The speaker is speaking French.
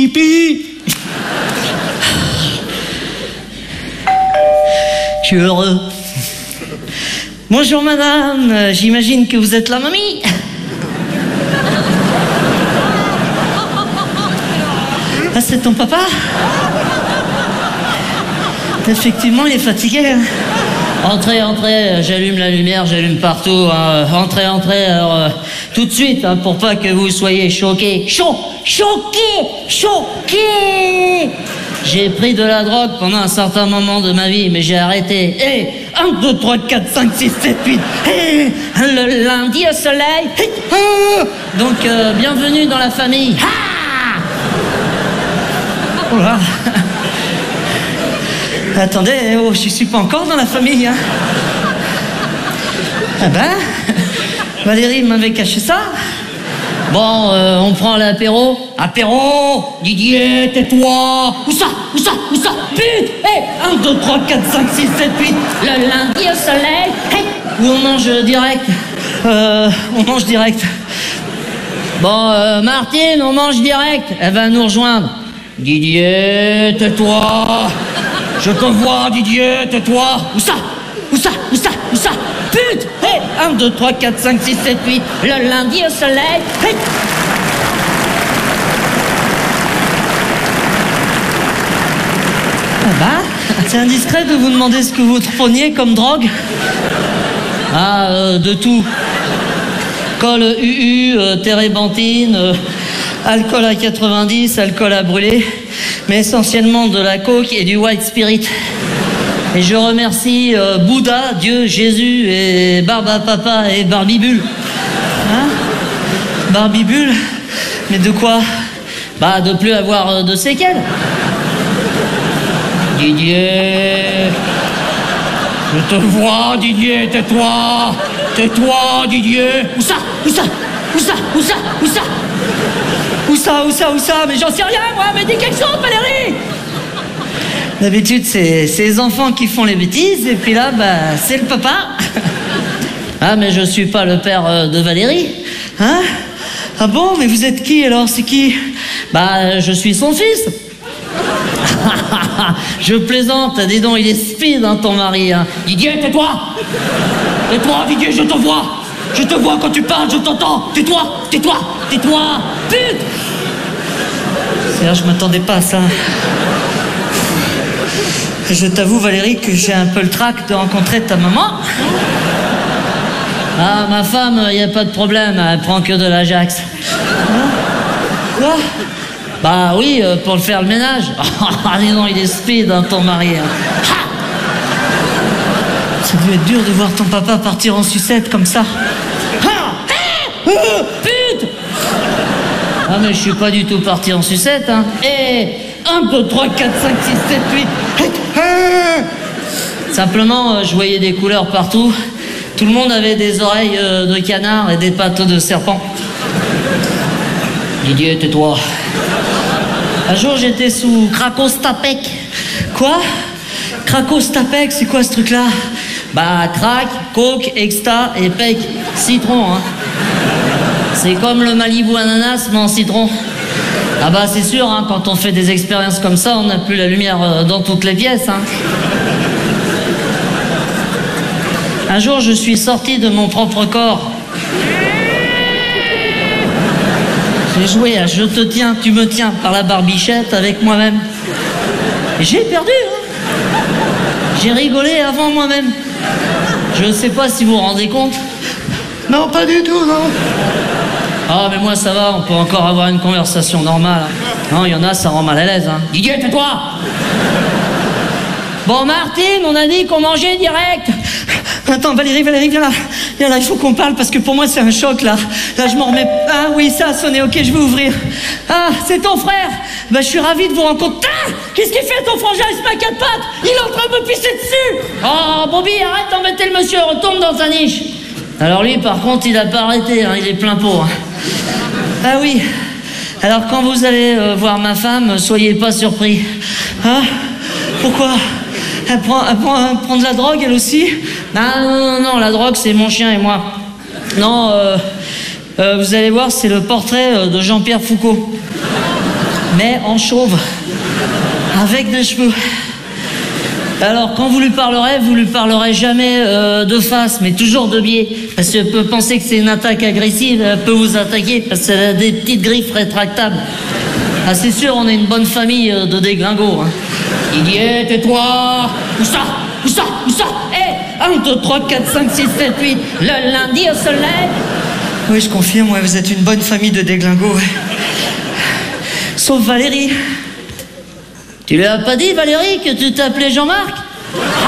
pipi. Je suis heureux. Bonjour madame, j'imagine que vous êtes la mamie. Ah, c'est ton papa? Effectivement, il est fatigué. Hein. Entrez, entrez, j'allume la lumière, j'allume partout. Hein. Entrez, entrez, alors, tout de suite, hein, pour pas que vous soyez choqués. Choqués. J'ai pris de la drogue pendant un certain moment de ma vie, mais j'ai arrêté. Et 1, 2, 3, 4, 5, 6, 7, 8. Et le lundi au soleil. Donc, bienvenue dans la famille. Oh là. Attendez, oh, je suis pas encore dans la famille. Hein. Ah ben, Valérie m'avait caché ça. Bon, on prend l'apéro. Apéro, Didier, tais-toi. Où ça? Putain, hey, 1, 2, 3, 4, 5, 6, 7, 8. Le lundi au soleil. Hey. Ou on mange direct. On mange direct. Bon, Martine, on mange direct. Elle va nous rejoindre. Didier, tais-toi. Je te vois, Didier, tais-toi. Où ça? Putain, hey, 1, 2, 3, 4, 5, 6, 7, 8. Le lundi au soleil. Hey. Ah bah, c'est indiscret de vous demander ce que vous preniez comme drogue. Ah, de tout. Col UU, térébenthine, alcool à 90, alcool à brûler, mais essentiellement de la coke et du white spirit. Et je remercie Bouddha, Dieu, Jésus et Barbapapa et Barbibule. Hein? Barbibule? Mais de quoi? Bah, de plus avoir de séquelles. Didier, je te vois, Didier, tais-toi. Tais-toi, Didier. Où ça? Où ça? Mais j'en sais rien, moi. Mais dis quelque chose, Valérie. D'habitude, c'est les enfants qui font les bêtises, et puis là, bah, c'est le papa. Ah, mais je suis pas le père de Valérie. Hein? Ah bon, mais vous êtes qui, alors? C'est qui? Bah, je suis son fils. Je plaisante, dis donc, il est speed, hein, ton mari. Hein. Didier, tais-toi. Tais-toi, Didier, je te vois. Je te vois quand tu parles, je t'entends. Tais-toi. Putain. C'est-à-dire, je m'attendais pas à ça. Je t'avoue, Valérie, que j'ai un peu le trac de rencontrer ta maman. Ah, ma femme, y a pas de problème, elle prend que de l'Ajax. Quoi? Bah oui, pour le faire le ménage. Ah, dis donc, il est speed, hein, ton mari. Hein. Ça doit être dur de voir ton papa partir en sucette comme ça. Putain! Ah, mais je suis pas du tout parti en sucette, hein. Et 1, 2, 3, 4, 5, 6, 7, 8. Simplement, je voyais des couleurs partout. Tout le monde avait des oreilles de canard et des pattes de serpent. Didier, tais-toi. Un jour, j'étais sous Krakostapek. Quoi? Krakostapek, c'est quoi ce truc-là? Bah, crack, coke, exta et pec. Citron, hein. C'est comme le Malibu ananas, mais en citron. Ah bah, c'est sûr, hein, quand on fait des expériences comme ça, on n'a plus la lumière dans toutes les pièces, hein. Un jour, je suis sorti de mon propre corps. J'ai joué à Je te tiens, tu me tiens par la barbichette avec moi-même. Et j'ai perdu, hein. J'ai rigolé avant moi-même. Je ne sais pas si vous vous rendez compte. Non, pas du tout, non. Ah, mais moi, ça va, on peut encore avoir une conversation normale. Non, il y en a, ça rend mal à l'aise, hein. Didier, tais-toi. Bon, Martine, on a dit qu'on mangeait direct. Attends, Valérie, viens là. Viens là, il faut qu'on parle parce que pour moi, c'est un choc, là. Là, je m'en remets... Ah oui, ça a sonné, ok, je vais ouvrir. Ah, c'est ton frère. Bah, je suis ravi de vous rencontrer. Ah, qu'est-ce qu'il fait, ton frangin? Il se met à quatre pattes. Il est en train de me pisser dessus. Oh, Bobby, arrête d'embêter le monsieur, retourne dans ta niche. Alors lui, par contre, il a pas arrêté, hein, il est plein pot. Hein. Ah oui, alors quand vous allez voir ma femme, soyez pas surpris. Hein? Pourquoi? Elle prend de la drogue, elle aussi? Non, la drogue, c'est mon chien et moi. Non, vous allez voir, c'est le portrait de Jean-Pierre Foucault. mais en chauve, avec des cheveux. Alors, quand vous lui parlerez jamais de face, mais toujours de biais. Parce qu'elle peut penser que c'est une attaque agressive, elle peut vous attaquer parce qu'elle a des petites griffes rétractables. Ah, c'est sûr, on est une bonne famille de déglingos. Hein. Il dit, hé, tais-toi. Où ça? Où ça? Où ça? Hé, 1, 2, 3, 4, 5, 6, 7, 8. Le lundi au soleil. Oui, je confirme, ouais, vous êtes une bonne famille de déglingos. Ouais. Sauf Valérie. Tu lui as pas dit, Valérie, que tu t'appelais Jean-Marc?